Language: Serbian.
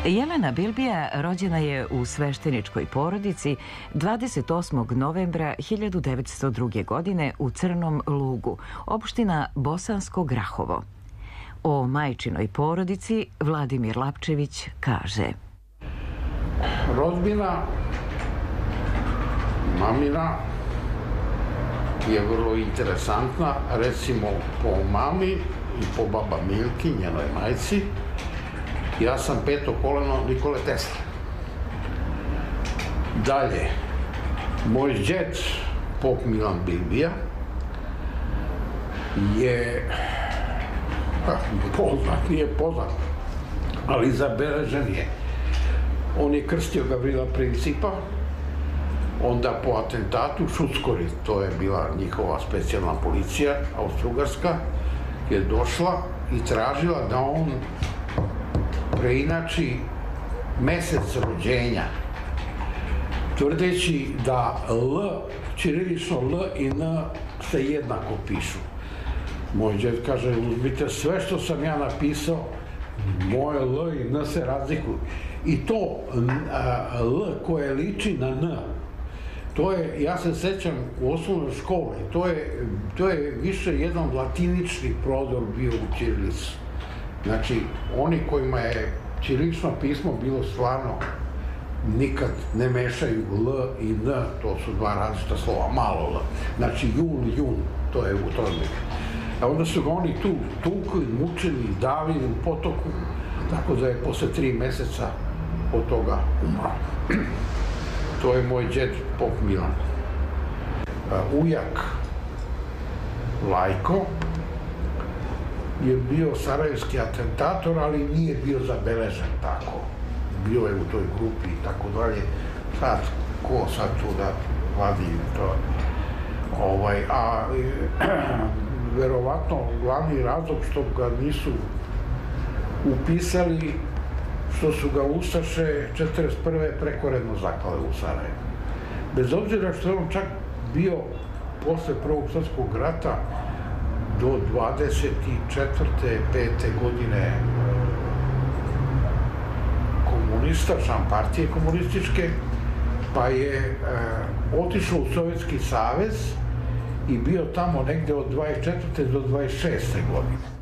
Jelena Bilbija rođena je u svešteničkoj porodici 28. novembra 1902. godine u Crnom Lugu, opština Bosansko Grahovo. O majčinoj porodici Vladimir Lapčević kaže: Rodbina mamina je vrlo interesantna, recimo po mami i po baba Milki, njenoj majci. Ja sam peto koleno Nikole Tesle. Dalje, moj džed, pop Milan Bilbija, je poznat, nije poznat, ali zabeležen je. On je krstio Gavrila Principa, onda po atentatu Šuckori, to je bila njihova specijalna policija, austrougarska, je došla i tražila da on preinači mesec rođenja, tvrdeći da L, ćirilično L i N se jednako pišu. Moj džed kaže: uzmite sve što sam ja napisao, moje L i N se razlikuju. I to L koje liči na N, to je, ja se sećam u osnovnoj školi, to je više jedan latinični prodor bio u ćirilicu. Znači, oni kojima je ćirilično pismo bilo stvarno, nikad ne mešaju L i N, to su dva različita slova, malo L. Znači, jun, to je u tome. A onda su ga oni tu tukli, mučili, davili u potoku, tako da je posle 3 meseca od toga umro. To je moj džed pop Milan. Ujak Lajko je bio sarajevski atentator, ali nije bio zabeležen tako. Bio je u toj grupi i tako dalje. Sad, ko sad tu da vadi to? A verovatno glavni razlog što ga nisu upisali, što su ga ustaše 1941. prekoredno zaklale u Sarajevu. Bez obzira što je on čak bio posle Prvog svjetskog rata do 24. 5. godine komunista, član partije komunističke, pa je otišao u Sovjetski savez i bio tamo negde od 24. do 26. godine.